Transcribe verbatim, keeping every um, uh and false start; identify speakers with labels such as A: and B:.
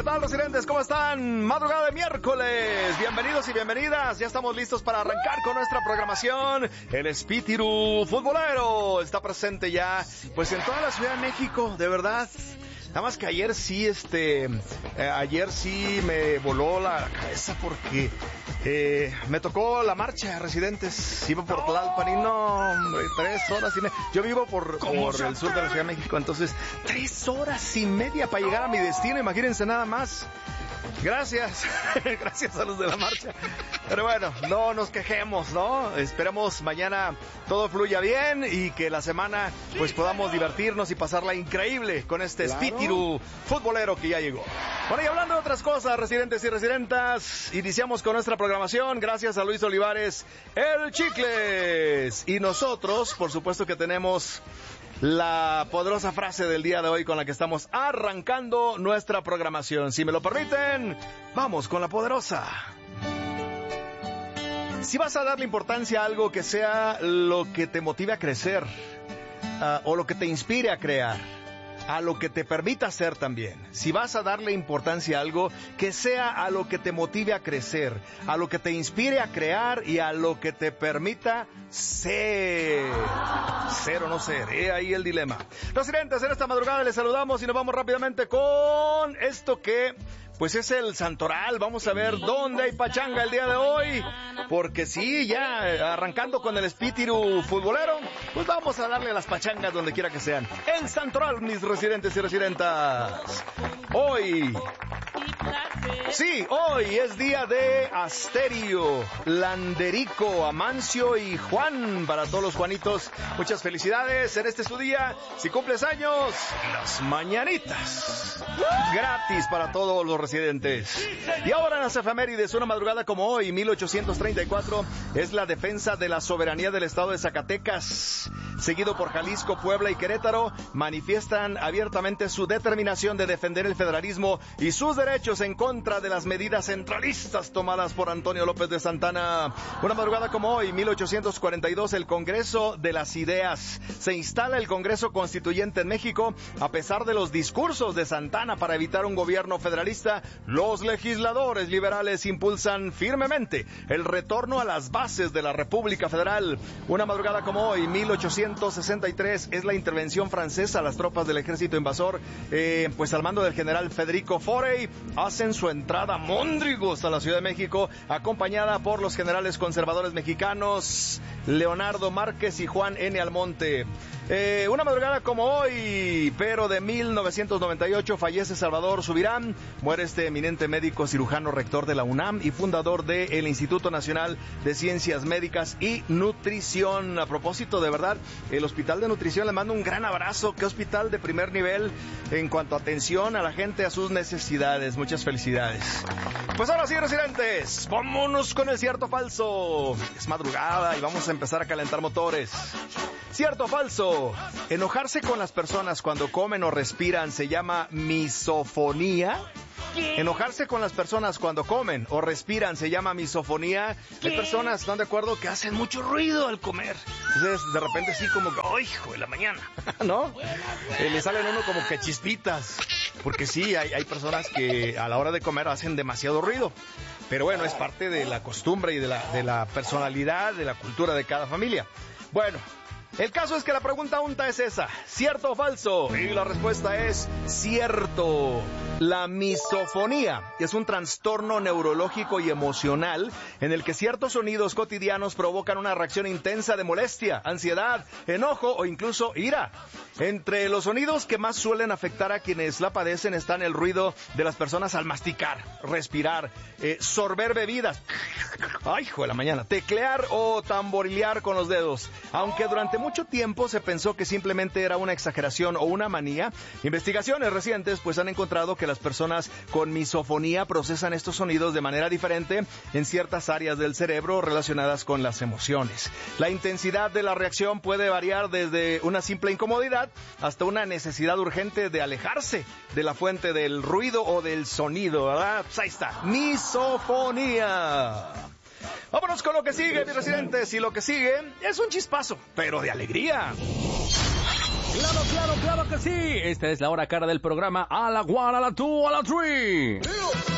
A: tal, residentes? ¿Cómo están? Madrugada de miércoles. Bienvenidos y bienvenidas. Ya estamos listos para arrancar con nuestra programación. El espíritu futbolero está presente ya, pues en toda la Ciudad de México, de verdad. Nada más que ayer sí, este, eh, ayer sí me voló la cabeza porque eh, me tocó la marcha de residentes. Iba por Tlalpan y no, hombre, tres horas y media. Yo vivo por, por el sur de la Ciudad de México, entonces tres horas y media para llegar a mi destino. Imagínense nada más. Gracias, gracias a los de la marcha. Pero bueno, no nos quejemos, ¿no? Esperemos mañana todo fluya bien y que la semana pues podamos divertirnos y pasarla increíble con este claro. espíritu futbolero que ya llegó. Bueno, y hablando de otras cosas, residentes y residentas, iniciamos con nuestra programación gracias a Luis Olivares, el Chicles. Y nosotros, por supuesto que tenemos la poderosa frase del día de hoy con la que estamos arrancando nuestra programación. Si me lo permiten, vamos con la poderosa. Si vas a darle importancia a algo que sea lo que te motive a crecer, uh, o lo que te inspire a crear, a lo que te permita hacer también. Si vas a darle importancia a algo, que sea a lo que te motive a crecer, a lo que te inspire a crear y a lo que te permita ser. Ser o no ser, ¿eh? Ahí el dilema. Residentes, en esta madrugada les saludamos y nos vamos rápidamente con esto que pues es el Santoral. Vamos a ver dónde hay pachanga el día de hoy, porque sí, ya arrancando con el espíritu futbolero, pues vamos a darle las pachangas donde quiera que sean. El Santoral, mis residentes y residentas. Hoy, sí, hoy es día de Asterio, Landerico, Amancio y Juan. Para todos los Juanitos, muchas felicidades en este su día. Si cumples años, las mañanitas gratis para todos los residentes. Y ahora en las efemérides, una madrugada como hoy, mil ochocientos treinta y cuatro, es la defensa de la soberanía del estado de Zacatecas. Seguido por Jalisco, Puebla y Querétaro, manifiestan abiertamente su determinación de defender el federalismo y sus derechos en contra de las medidas centralistas tomadas por Antonio López de Santana. Una madrugada como hoy, mil ochocientos cuarenta y dos, el Congreso de las Ideas. Se instala el Congreso Constituyente en México. A pesar de los discursos de Santana para evitar un gobierno federalista, los legisladores liberales impulsan firmemente el retorno a las bases de la República Federal. Una madrugada como hoy, mil ochocientos sesenta y tres, es la intervención francesa. Las tropas del ejército invasor, eh, pues al mando del general Federico Forey, hacen su entrada a Móndrigos a la Ciudad de México, acompañada por los generales conservadores mexicanos Leonardo Márquez y Juan N. Almonte. Eh, una madrugada como hoy, pero de mil novecientos noventa y ocho, fallece Salvador Subirán. Muere este eminente médico cirujano, rector de la UNAM y fundador del Instituto Nacional de Ciencias Médicas y Nutrición. A propósito, de verdad, el Hospital de Nutrición le mando un gran abrazo. Qué hospital de primer nivel en cuanto a atención a la gente, a sus necesidades. Muchas felicidades. Pues ahora sí, residentes, vámonos con el cierto o falso. Es madrugada y vamos a empezar a calentar motores. ¿Cierto o falso? ¿Enojarse con las personas cuando comen o respiran se llama misofonía? Enojarse con las personas cuando comen o respiran se llama misofonía. Hay personas, ¿están de acuerdo?, que hacen mucho ruido al comer. Entonces, de repente sí como que, ¡ay, hijo de la mañana! ¿No? Eh, le salen a uno como que chispitas. Porque sí, hay, hay personas que a la hora de comer hacen demasiado ruido. Pero bueno, es parte de la costumbre y de la, de la personalidad, de la cultura de cada familia. Bueno, el caso es que la pregunta unta es esa, ¿cierto o falso? Y la respuesta es cierto. La misofonía es un trastorno neurológico y emocional en el que ciertos sonidos cotidianos provocan una reacción intensa de molestia, ansiedad, enojo o incluso ira. Entre los sonidos que más suelen afectar a quienes la padecen están el ruido de las personas al masticar, respirar, eh, sorber bebidas, ay, hijo de la mañana, teclear o tamborilear con los dedos. Aunque durante mucho tiempo se pensó que simplemente era una exageración o una manía, investigaciones recientes pues han encontrado que las personas con misofonía procesan estos sonidos de manera diferente en ciertas áreas del cerebro relacionadas con las emociones. La intensidad de la reacción puede variar desde una simple incomodidad hasta una necesidad urgente de alejarse de la fuente del ruido o del sonido, ¿verdad? Pues ahí está, misofonía. Vámonos con lo que sigue, mis residentes, y lo que sigue es un chispazo, pero de alegría.
B: Claro, claro, claro que sí. Esta es la hora cara del programa A la One, a la Two, a la Three.